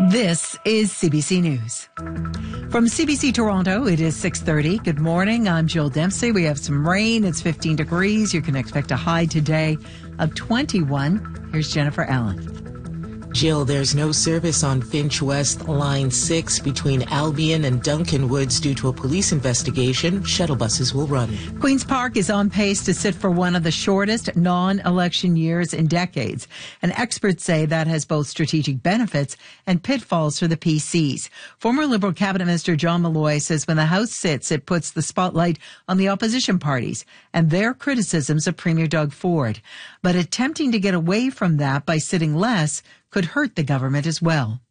This is CBC News. From CBC Toronto, it is 6:30. Good morning. I'm Jill Dempsey. We have some rain. It's 15 degrees. You can expect a high today of 21. Here's Jennifer Allen. Jill, there's no service on Finch West Line 6 between Albion and Duncan Woods due to a police investigation. Shuttle buses will run. Queen's Park is on pace to sit for one of the shortest non-election years in decades. And experts say that has both strategic benefits and pitfalls for the PCs. Former Liberal Cabinet Minister John Malloy says when the House sits, it puts the spotlight on the opposition parties and their criticisms of Premier Doug Ford. But attempting to get away from that by sitting less could hurt the government as well.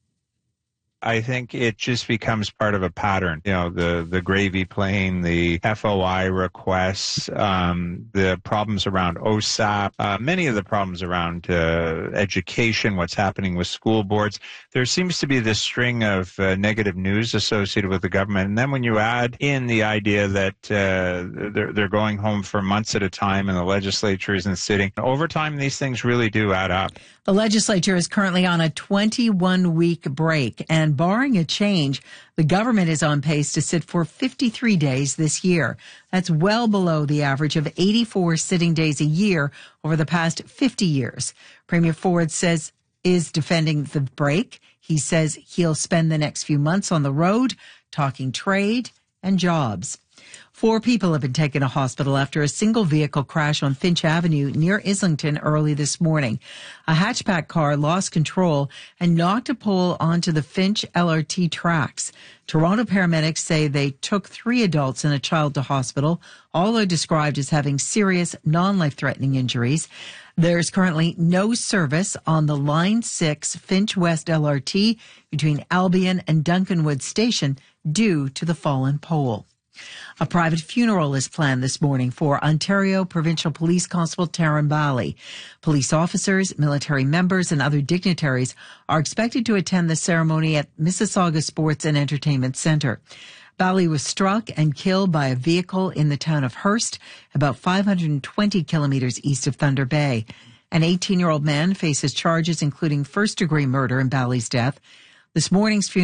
I think it just becomes part of a pattern. You know, the gravy plane, the FOI requests, the problems around OSAP, many of the problems around education, what's happening with school boards. There seems to be this string of negative news associated with the government. And then when you add in the idea that they're going home for months at a time and the legislature isn't sitting, over time these things really do add up. The legislature is currently on a 21-week break, and barring a change, the government is on pace to sit for 53 days this year. That's well below the average of 84 sitting days a year over the past 50 years. Premier Ford says is defending the break. He says he'll spend the next few months on the road talking trade and jobs. 4 people have been taken to hospital after a single vehicle crash on Finch Avenue near Islington early this morning. A hatchback car lost control and knocked a pole onto the Finch LRT tracks. Toronto paramedics say they took 3 adults and a child to hospital. All are described as having serious, non-life-threatening injuries. There's currently no service on the Line 6 Finch West LRT between Albion and Duncan Woods Station due to the fallen pole. A private funeral is planned this morning for Ontario Provincial Police Constable Taryn Bally. Police officers, military members, and other dignitaries are expected to attend the ceremony at Mississauga Sports and Entertainment Centre. Bally was struck and killed by a vehicle in the town of Hearst, about 520 kilometres east of Thunder Bay. An 18-year-old man faces charges including first-degree murder in Bally's death. This morning's funeral